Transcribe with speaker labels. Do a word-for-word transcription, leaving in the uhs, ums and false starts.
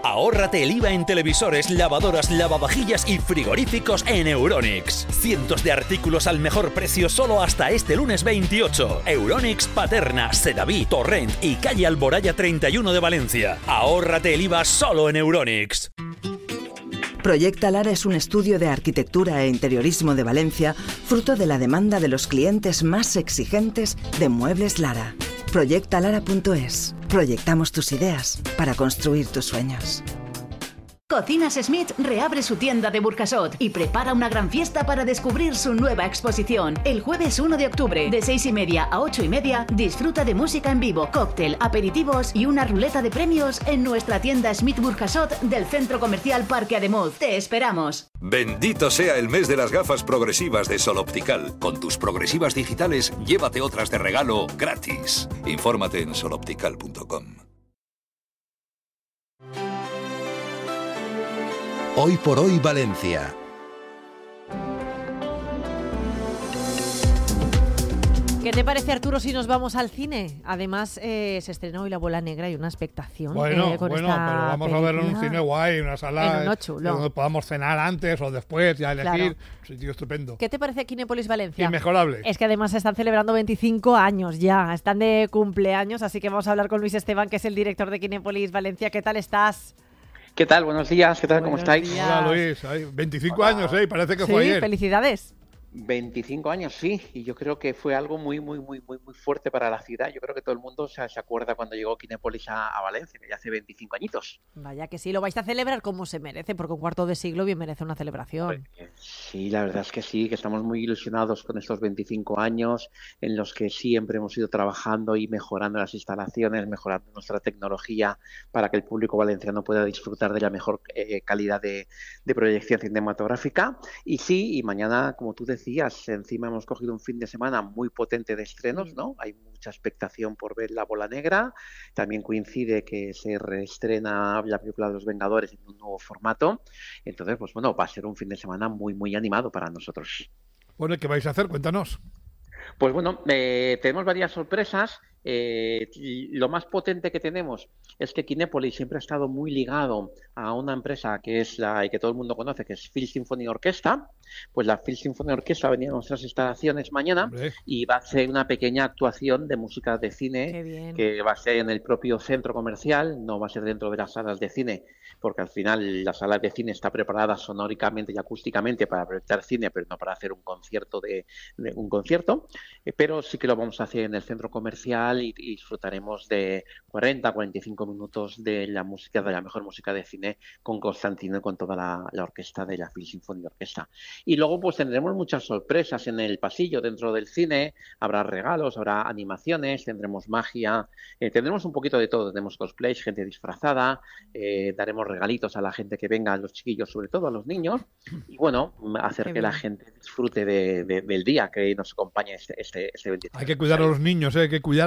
Speaker 1: Ahórrate el I V A en televisores, lavadoras, lavavajillas y frigoríficos en Euronics. Cientos de artículos al mejor precio solo hasta este lunes veintiocho. Euronics Paterna, Sedaví, Torrent y calle Alboraya treinta y uno de Valencia. Ahórrate el I V A solo en Euronics.
Speaker 2: Proyecta Lara es un estudio de arquitectura e interiorismo de Valencia, fruto de la demanda de los clientes más exigentes de Muebles Lara. proyecta lara punto es. Proyectamos tus ideas para construir tus sueños.
Speaker 3: Cocinas Smith reabre su tienda de Burjasot y prepara una gran fiesta para descubrir su nueva exposición. El jueves uno de octubre, de seis y media a ocho y media, disfruta de música en vivo, cóctel, aperitivos y una ruleta de premios en nuestra tienda Smith Burjasot del Centro Comercial Parque Ademuz. ¡Te esperamos!
Speaker 4: Bendito sea el mes de las gafas progresivas de Sol Optical. Con tus progresivas digitales, llévate otras de regalo gratis. Infórmate en sol optical punto com.
Speaker 5: Hoy por hoy Valencia.
Speaker 6: ¿Qué te parece, Arturo, si nos vamos al cine? Además, eh, se estrena hoy La Bola Negra y una expectación.
Speaker 7: Bueno,
Speaker 6: eh, con
Speaker 7: bueno,
Speaker 6: esta
Speaker 7: pero vamos
Speaker 6: película.
Speaker 7: a verlo en un cine guay, una sala
Speaker 6: En uno chulo.
Speaker 7: donde podamos cenar antes o después, ya elegir.
Speaker 6: Claro.
Speaker 7: Un sitio estupendo.
Speaker 6: ¿Qué te parece Kinépolis Valencia?
Speaker 7: Inmejorable.
Speaker 6: Es que además se están celebrando veinticinco años ya, están de cumpleaños, así que vamos a hablar con Luis Esteban, que es el director de Kinépolis Valencia. ¿Qué tal estás?
Speaker 8: ¿Qué tal? Buenos días, ¿qué tal?
Speaker 6: Buenos
Speaker 8: ¿Cómo estáis?
Speaker 6: días.
Speaker 7: Hola Luis, Ay, veinticinco
Speaker 8: Hola.
Speaker 7: años, ¿eh? Parece que
Speaker 6: Sí,
Speaker 7: fue ayer.
Speaker 6: felicidades.
Speaker 8: veinticinco años, sí, y yo creo que fue algo muy, muy, muy, muy, muy fuerte para la ciudad. Yo creo que todo el mundo se, se acuerda cuando llegó Kinépolis a, a Valencia, que ya hace veinticinco añitos.
Speaker 6: Vaya que sí, lo vais a celebrar como se merece, porque un cuarto de siglo bien merece una celebración.
Speaker 8: Pues, sí, la verdad es que sí, que estamos muy ilusionados con estos veinticinco años en los que siempre hemos ido trabajando y mejorando las instalaciones, mejorando nuestra tecnología para que el público valenciano pueda disfrutar de la mejor eh, calidad de, de proyección cinematográfica. Y sí, y mañana, como tú decías, encima hemos cogido un fin de semana muy potente de estrenos, ¿no? Hay mucha expectación por ver La Bola Negra. También coincide que se reestrena la película de Los Vengadores en un nuevo formato. Entonces, pues bueno, va a ser un fin de semana muy, muy animado para nosotros.
Speaker 7: Bueno, ¿qué vais a hacer? Cuéntanos.
Speaker 8: Pues bueno, eh, tenemos varias sorpresas. Eh, y lo más potente que tenemos es que Kinépolis siempre ha estado muy ligado a una empresa que es la y que todo el mundo conoce, que es Phil Symphony Orchestra. Pues la Phil Symphony Orchestra va a venir a nuestras instalaciones mañana
Speaker 7: Hombre.
Speaker 8: y va a hacer una pequeña actuación de música de
Speaker 6: Qué
Speaker 8: cine
Speaker 6: bien.
Speaker 8: que va a ser en el propio centro comercial, no va a ser dentro de las salas de cine, porque al final la sala de cine está preparada sonóricamente y acústicamente para proyectar cine, pero no para hacer un concierto de, de un concierto, eh, pero sí que lo vamos a hacer en el centro comercial y, y disfrutaremos de cuarenta a cuarenta y cinco minutos de la música, de la mejor música de cine con Constantino y con toda la, la orquesta de la Phil Symphony Orchestra. Y luego pues tendremos muchas sorpresas en el pasillo dentro del cine, habrá regalos, habrá animaciones, tendremos magia, eh, tendremos un poquito de todo, tendremos cosplays, gente disfrazada, eh, daremos regalitos a la gente que venga, a los chiquillos, sobre todo a los niños, y bueno, hacer
Speaker 6: Qué
Speaker 8: que la
Speaker 6: bien.
Speaker 8: gente disfrute de, de, del día que nos acompaña este, este, este veintitrés.
Speaker 7: Hay que cuidar a los niños, ¿eh? Hay que cuidar